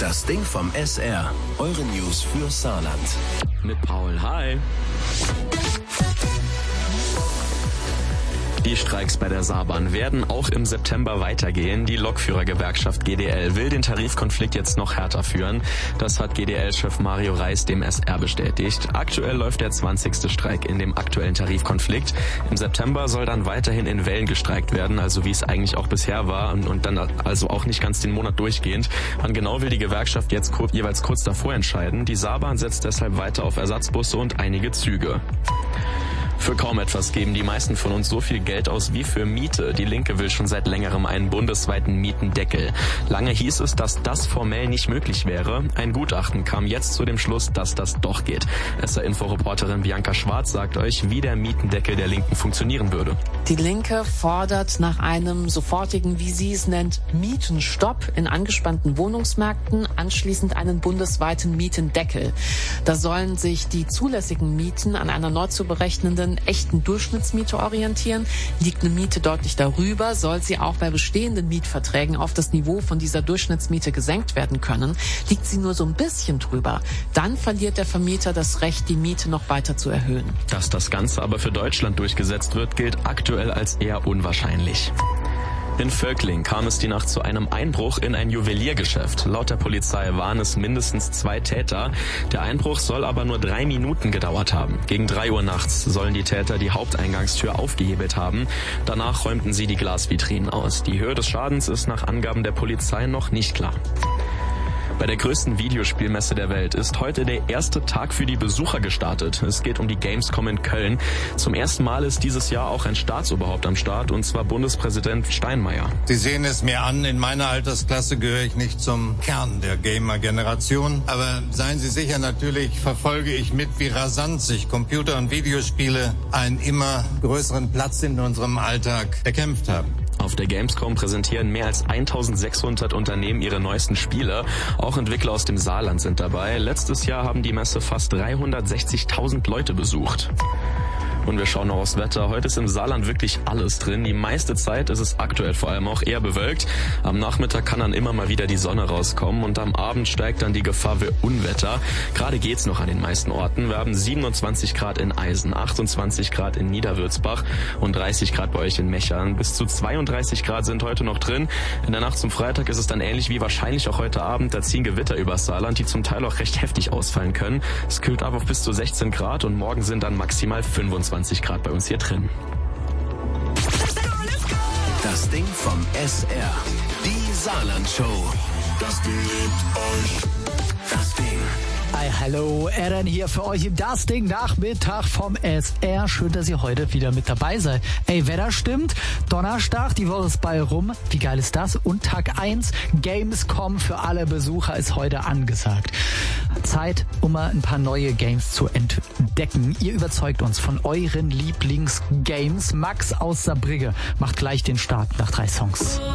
Das Ding vom SR. Eure News für Saarland. Mit Paul. Hi. Die Streiks bei der Saarbahn werden auch im September weitergehen. Die Lokführergewerkschaft GDL will den Tarifkonflikt jetzt noch härter führen. Das hat GDL-Chef Mario Reis dem SR bestätigt. Aktuell läuft der 20. Streik in dem aktuellen Tarifkonflikt. Im September soll dann weiterhin in Wellen gestreikt werden, also wie es eigentlich auch bisher war und dann also auch nicht ganz den Monat durchgehend. Wann genau will die Gewerkschaft jetzt jeweils kurz davor entscheiden. Die Saarbahn setzt deshalb weiter auf Ersatzbusse und einige Züge. Für kaum etwas geben die meisten von uns so viel Geld aus wie für Miete. Die Linke will schon seit längerem einen bundesweiten Mietendeckel. Lange hieß es, dass das formell nicht möglich wäre. Ein Gutachten kam jetzt zu dem Schluss, dass das doch geht. SR-Info-Reporterin Bianca Schwarz sagt euch, wie der Mietendeckel der Linken funktionieren würde. Die Linke fordert nach einem sofortigen, wie sie es nennt, Mietenstopp in angespannten Wohnungsmärkten, anschließend einen bundesweiten Mietendeckel. Da sollen sich die zulässigen Mieten an einer neu zu berechnenden echten Durchschnittsmiete orientieren. Liegt eine Miete deutlich darüber, soll sie auch bei bestehenden Mietverträgen auf das Niveau von dieser Durchschnittsmiete gesenkt werden können. Liegt sie nur so ein bisschen drüber, dann verliert der Vermieter das Recht, die Miete noch weiter zu erhöhen. Dass das Ganze aber für Deutschland durchgesetzt wird, gilt aktuell als eher unwahrscheinlich. In Völkling kam es die Nacht zu einem Einbruch in ein Juweliergeschäft. Laut der Polizei waren es mindestens 2 Täter. Der Einbruch soll aber nur 3 Minuten gedauert haben. Gegen 3 Uhr nachts sollen die Täter die Haupteingangstür aufgehebelt haben. Danach räumten sie die Glasvitrinen aus. Die Höhe des Schadens ist nach Angaben der Polizei noch nicht klar. Bei der größten Videospielmesse der Welt ist heute der erste Tag für die Besucher gestartet. Es geht um die Gamescom in Köln. Zum ersten Mal ist dieses Jahr auch ein Staatsoberhaupt am Start, und zwar Bundespräsident Steinmeier. Sie sehen es mir an, in meiner Altersklasse gehöre ich nicht zum Kern der Gamer-Generation. Aber seien Sie sicher, natürlich verfolge ich mit, wie rasant sich Computer- und Videospiele einen immer größeren Platz in unserem Alltag erkämpft haben. Auf der Gamescom präsentieren mehr als 1600 Unternehmen ihre neuesten Spiele. Auch Entwickler aus dem Saarland sind dabei. Letztes Jahr haben die Messe fast 360.000 Leute besucht. Und wir schauen noch aufs Wetter. Heute ist im Saarland wirklich alles drin. Die meiste Zeit ist es aktuell vor allem auch eher bewölkt. Am Nachmittag kann dann immer mal wieder die Sonne rauskommen und am Abend steigt dann die Gefahr für Unwetter. Gerade geht's noch an den meisten Orten. Wir haben 27 Grad in Eisen, 28 Grad in Niederwürzbach und 30 Grad bei euch in Mechern. Bis zu 32 Grad sind heute noch drin. In der Nacht zum Freitag ist es dann ähnlich wie wahrscheinlich auch heute Abend. Da ziehen Gewitter übers Saarland, die zum Teil auch recht heftig ausfallen können. Es kühlt ab auf bis zu 16 Grad und morgen sind dann maximal 25 Grad bei uns hier drin. Das Ding vom SR. Die Saarland-Show. Das Ding liebt euch. Das Ding. Hi, hallo, Eren hier für euch im Das Ding Nachmittag vom SR. Schön, dass ihr heute wieder mit dabei seid. Ey, Wetter stimmt. Donnerstag, die Woche ist bald rum. Wie geil ist das? Und Tag 1, Gamescom für alle Besucher ist heute angesagt. Zeit, um mal ein paar neue Games zu entdecken. Ihr überzeugt uns von euren Lieblingsgames. Max aus Saarbrügge macht gleich den Start nach 3 Songs.